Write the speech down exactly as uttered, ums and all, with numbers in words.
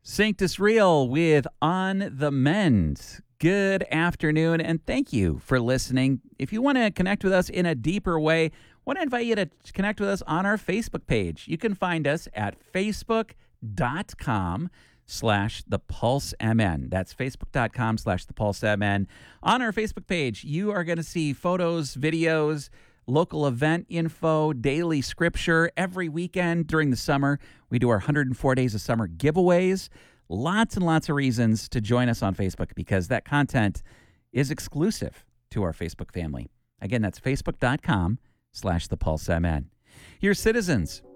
Sanctus Real with On the Mend. Good afternoon, and thank you for listening. If you want to connect with us in a deeper way, I want to invite you to connect with us on our Facebook page. You can find us at facebook.com slash the Pulse MN. That's facebook.com slash the Pulse MN. On our Facebook page, you are going to see photos, videos, local event info, daily scripture. Every weekend during the summer, we do our one hundred four Days of Summer giveaways. Lots and lots of reasons to join us on Facebook because that content is exclusive to our Facebook family. Again, that's facebook.com slash the Pulse MN. Here's Citizens